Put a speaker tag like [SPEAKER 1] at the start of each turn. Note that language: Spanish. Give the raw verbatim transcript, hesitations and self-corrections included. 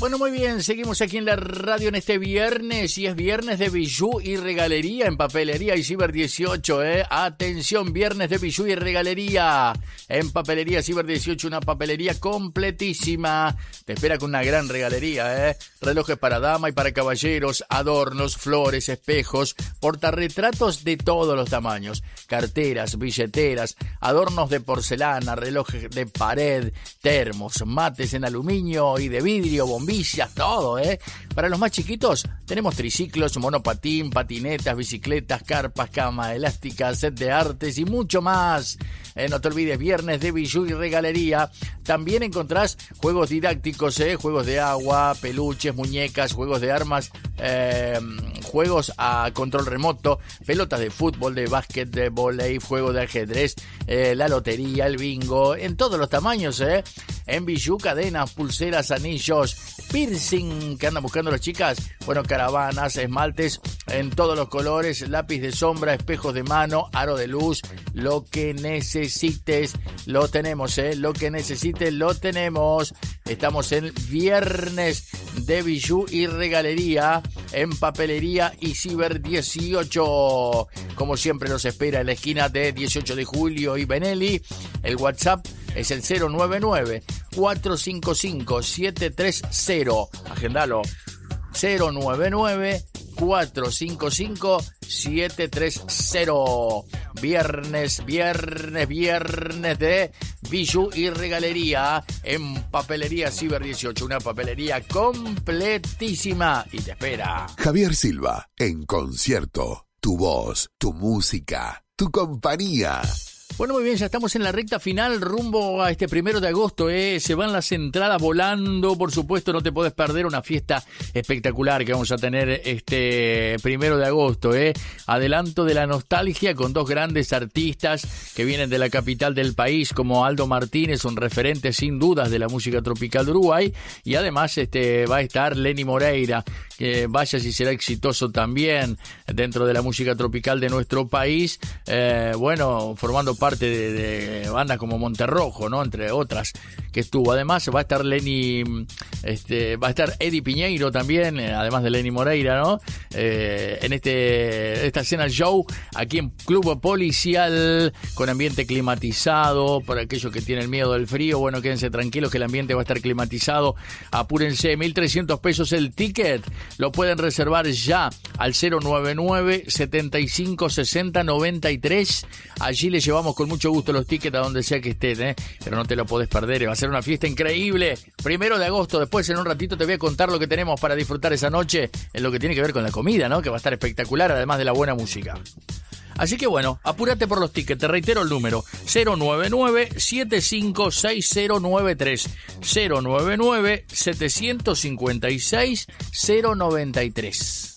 [SPEAKER 1] Bueno, muy bien, seguimos aquí en la radio en este viernes y es viernes de bijú y regalería en Papelería Ciber dieciocho, ¿eh? Atención, viernes de bijú y regalería en Papelería Ciber dieciocho, una papelería completísima. Te espera con una gran regalería, ¿eh? Relojes para dama y para caballeros, adornos, flores, espejos, portarretratos de todos los tamaños, carteras, billeteras, adornos de porcelana, relojes de pared, termos, mates en aluminio y de vidrio, bombillas, todo, ¿eh? Para los más chiquitos tenemos triciclos, monopatín, patinetas, bicicletas, carpas, cama elástica, set de artes y mucho más. Eh, no te olvides, viernes de bijú y regalería. También encontrás juegos didácticos, ¿eh? Juegos de agua, peluches, muñecas, juegos de armas, eh, juegos a control remoto, pelotas de fútbol, de básquet, de vóley, juego de ajedrez, eh, la lotería, el bingo, en todos los tamaños, ¿eh? En bijú, cadenas, pulseras, anillos, piercing que andan buscando las chicas, bueno, caravanas, esmaltes en todos los colores, lápiz de sombra, espejos de mano, aro de luz, lo que necesites lo tenemos, ¿eh? Lo que necesites lo tenemos. Estamos en viernes de bijú y regalería en Papelería y Ciber dieciocho. Como siempre los espera en la esquina de dieciocho de julio y Benelli. El WhatsApp es el cero nueve nueve, cuatro cinco cinco, siete tres cero. Agendalo. cero nueve nueve, cuatro cinco cinco, siete tres cero. Viernes, viernes, viernes de bijú y regalería en Papelería Ciber dieciocho. Una papelería completísima y te espera.
[SPEAKER 2] Javier Silva, en concierto. Tu voz, tu música, tu compañía.
[SPEAKER 1] Bueno, muy bien, ya estamos en la recta final rumbo a este primero de agosto, ¿eh? Se van las entradas volando, por supuesto, no te podés perder una fiesta espectacular que vamos a tener este primero de agosto, ¿eh? Adelanto de la nostalgia con dos grandes artistas que vienen de la capital del país, como Aldo Martínez, un referente sin dudas de la música tropical de Uruguay, y además este va a estar Lenny Moreira, que vaya si será exitoso también dentro de la música tropical de nuestro país, eh, bueno, formando parte de, de bandas como Monterrojo, ¿no? Entre otras que estuvo. Además va a estar Lenny, este, va a estar Eddie Piñeiro también, eh, además de Lenny Moreira, ¿no? Eh, en este esta escena show aquí en Club Policial con ambiente climatizado para aquellos que tienen miedo del frío. Bueno, quédense tranquilos que el ambiente va a estar climatizado. Apúrense, mil trescientos pesos el ticket. Lo pueden reservar ya al cero nueve nueve, setenta y cinco, sesenta, noventa y tres. Allí les llevamos con mucho gusto los tickets a donde sea que estén, ¿eh? Pero no te lo podés perder, va a ser una fiesta increíble. Primero de agosto, después en un ratito te voy a contar lo que tenemos para disfrutar esa noche en lo que tiene que ver con la comida, ¿no? Que va a estar espectacular, además de la buena música. Así que bueno, apúrate por los tickets, te reitero el número cero nueve nueve, siete cinco seis cero nueve tres, cero nueve nueve, siete cinco seis cero nueve tres.